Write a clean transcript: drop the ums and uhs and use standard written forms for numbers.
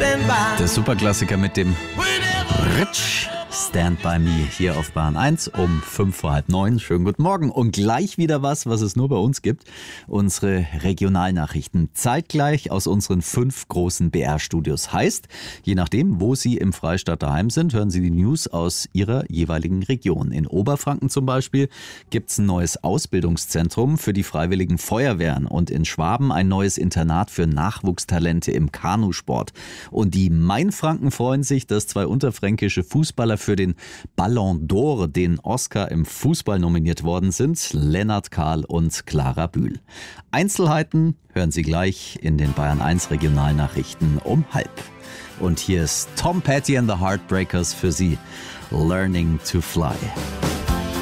Der Superklassiker mit dem Ritsch. Stand by Me hier auf Bahn 1 um 8:05. Schönen guten Morgen und gleich wieder was es nur bei uns gibt. Unsere Regionalnachrichten zeitgleich aus unseren 5 großen BR-Studios. Heißt, je nachdem, wo Sie im Freistaat daheim sind, hören Sie die News aus Ihrer jeweiligen Region. In Oberfranken zum Beispiel gibt es ein neues Ausbildungszentrum für die Freiwilligen Feuerwehren und in Schwaben ein neues Internat für Nachwuchstalente im Kanusport. Und die Mainfranken freuen sich, dass 2 unterfränkische Fußballer für den Ballon d'Or, den Oscar im Fußball nominiert worden sind, Lennart Kahl und Clara Bühl. Einzelheiten hören Sie gleich in den Bayern 1 Regionalnachrichten um 12:30. Und hier ist Tom Petty and the Heartbreakers für Sie, Learning to Fly.